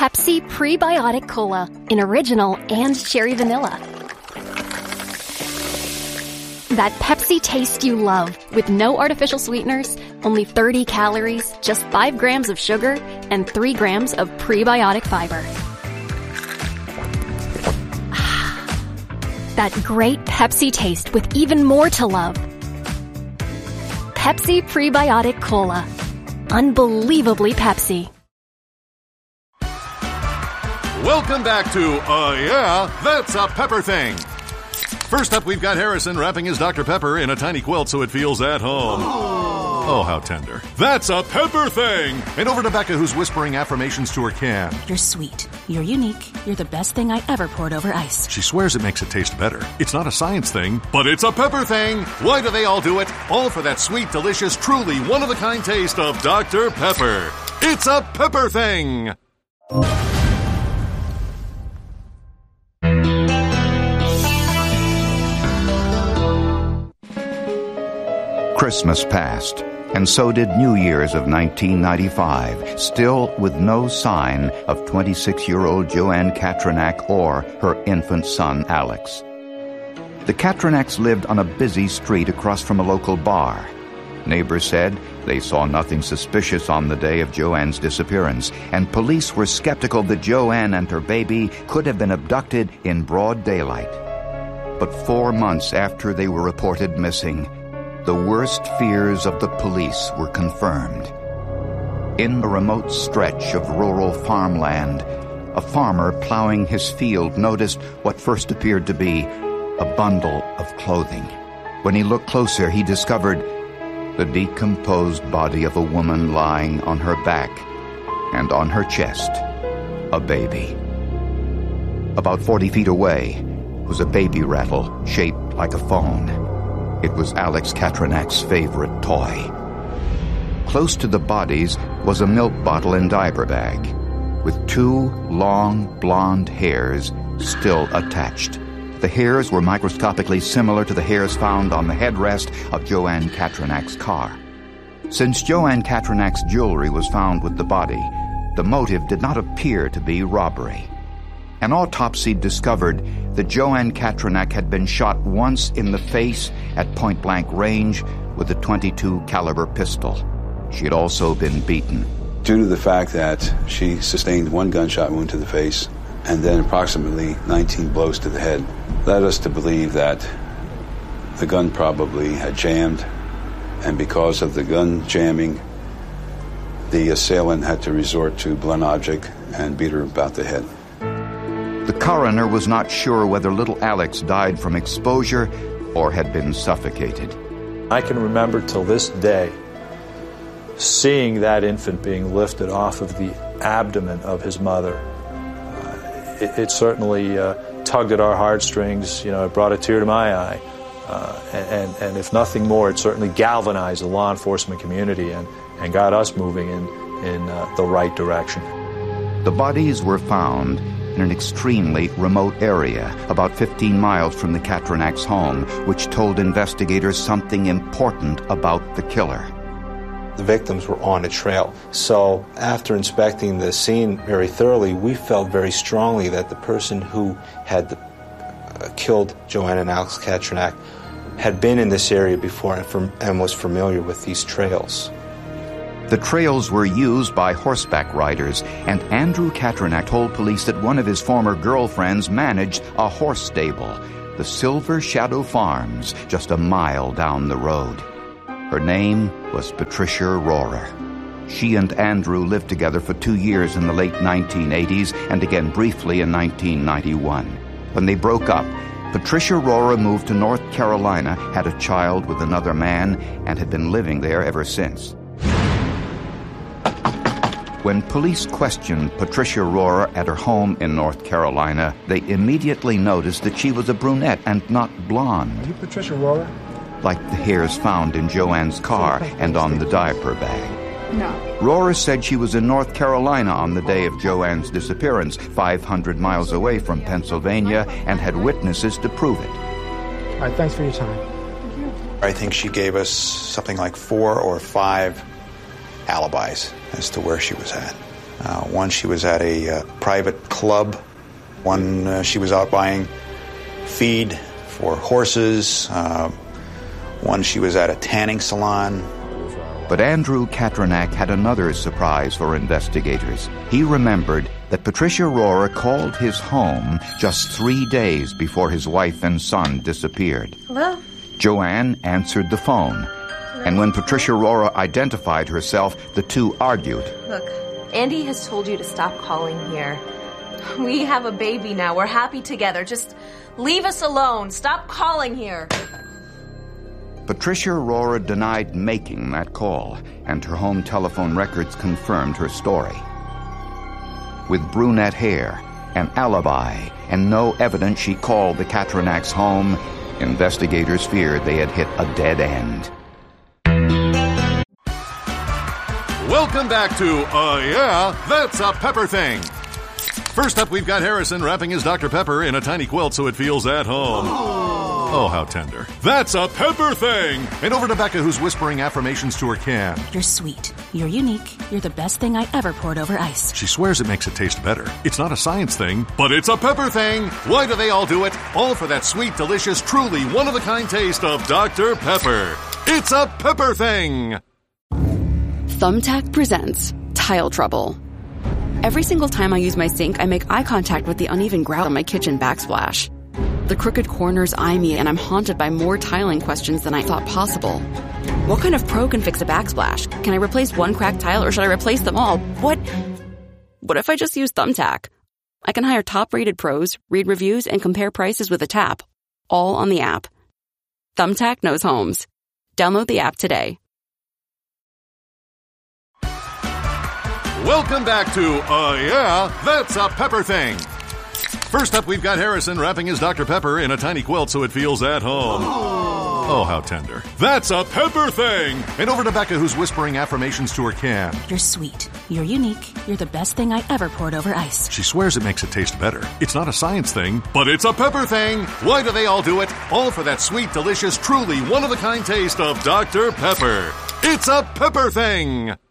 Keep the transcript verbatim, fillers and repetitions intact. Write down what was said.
Pepsi Prebiotic Cola in original and cherry vanilla. That Pepsi taste you love, with no artificial sweeteners, only thirty calories, just five grams of sugar, and three grams of prebiotic fiber. That great Pepsi taste with even more to love. Pepsi Prebiotic Cola. Unbelievably Pepsi. Welcome back to Uh Yeah, That's a Pepper Thing. First up, we've got Harrison wrapping his Doctor Pepper in a tiny quilt so it feels at home. Oh, how tender. That's a Pepper Thing! And over to Becca, who's whispering affirmations to her can. You're sweet. You're unique. You're the best thing I ever poured over ice. She swears it makes it taste better. It's not a science thing, but it's a Pepper Thing! Why do they all do it? All for that sweet, delicious, truly one-of-a-kind taste of Doctor Pepper. It's a Pepper Thing! Christmas passed, and so did New Year's of nineteen ninety-five, still with no sign of twenty-six-year-old Joanne Katranak or her infant son, Alex. The Katranaks lived on a busy street across from a local bar. Neighbors said they saw nothing suspicious on the day of Joanne's disappearance, and police were skeptical that Joanne and her baby could have been abducted in broad daylight. But four months after they were reported missing, the worst fears of the police were confirmed. In a remote stretch of rural farmland, a farmer plowing his field noticed what first appeared to be a bundle of clothing. When he looked closer, he discovered the decomposed body of a woman lying on her back, and on her chest, a baby. About forty feet away was a baby rattle shaped like a phone. It was Alex Katranak's favorite toy. Close to the bodies was a milk bottle and diaper bag, with two long blonde hairs still attached. The hairs were microscopically similar to the hairs found on the headrest of Joanne Katranak's car. Since Joanne Katranak's jewelry was found with the body, the motive did not appear to be robbery. An autopsy discovered that Joanne Katranak had been shot once in the face at point-blank range with a twenty-two caliber pistol. She had also been beaten. Due to the fact that she sustained one gunshot wound to the face and then approximately nineteen blows to the head, led us to believe that the gun probably had jammed, and because of the gun jamming, the assailant had to resort to blunt object and beat her about the head. The coroner was not sure whether little Alex died from exposure or had been suffocated. I can remember till this day seeing that infant being lifted off of the abdomen of his mother. Uh, it, it certainly uh, tugged at our heartstrings. You know, it brought a tear to my eye. Uh, and, and if nothing more, it certainly galvanized the law enforcement community and, and got us moving in, in uh, the right direction. The bodies were found in an extremely remote area, about fifteen miles from the Katranak's home, which told investigators something important about the killer. The victims were on a trail. So after inspecting the scene very thoroughly, we felt very strongly that the person who had the, uh, killed Joanne and Alex Katranak had been in this area before and, from, and was familiar with these trails. The trails were used by horseback riders, and Andrew Katranak told police that one of his former girlfriends managed a horse stable, the Silver Shadow Farms, just a mile down the road. Her name was Patricia Rohrer. She and Andrew lived together for two years in the late nineteen eighties and again briefly in nineteen ninety-one. When they broke up, Patricia Rohrer moved to North Carolina, had a child with another man, and had been living there ever since. When police questioned Patricia Rohrer at her home in North Carolina, they immediately noticed that she was a brunette and not blonde. Are you Patricia Rohrer? Like the hairs found in Joanne's car and on the diaper bag. No. Rohrer said she was in North Carolina on the day of Joanne's disappearance, five hundred miles away from Pennsylvania, and had witnesses to prove it. All right, thanks for your time. I think she gave us something like four or five alibis as to where she was at. Uh, one, she was at a uh, private club. One, uh, she was out buying feed for horses. Uh, one, she was at a tanning salon. But Andrew Katranak had another surprise for investigators. He remembered that Patricia Rohrer called his home just three days before his wife and son disappeared. Hello? Joanne answered the phone. And when Patricia Rohrer identified herself, the two argued. Look, Andy has told you to stop calling here. We have a baby now. We're happy together. Just leave us alone. Stop calling here. Patricia Rohrer denied making that call, and her home telephone records confirmed her story. With brunette hair, an alibi, and no evidence she called the Katranaks home, investigators feared they had hit a dead end. Welcome back to Uh Yeah, That's a Pepper Thing. First up, we've got Harrison wrapping his Doctor Pepper in a tiny quilt so it feels at home. Oh, how tender. That's a Pepper Thing! And over to Becca, who's whispering affirmations to her can. You're sweet. You're unique. You're the best thing I ever poured over ice. She swears it makes it taste better. It's not a science thing, but it's a Pepper Thing! Why do they all do it? All for that sweet, delicious, truly one-of-a-kind taste of Doctor Pepper. It's a Pepper Thing! Thumbtack presents Tile Trouble. Every single time I use my sink, I make eye contact with the uneven grout on my kitchen backsplash. The crooked corners eye me, and I'm haunted by more tiling questions than I thought possible. What kind of pro can fix a backsplash? Can I replace one cracked tile, or should I replace them all? What? What if I just use Thumbtack? I can hire top-rated pros, read reviews, and compare prices with a tap. All on the app. Thumbtack knows homes. Download the app today. Welcome back to Uh Yeah, That's a Pepper Thing. First up, we've got Harrison wrapping his Doctor Pepper in a tiny quilt so it feels at home. Oh, how tender. That's a Pepper Thing! And over to Becca, who's whispering affirmations to her can. You're sweet. You're unique. You're the best thing I ever poured over ice. She swears it makes it taste better. It's not a science thing, but it's a Pepper Thing! Why do they all do it? All for that sweet, delicious, truly one-of-a-kind taste of Doctor Pepper. It's a Pepper Thing!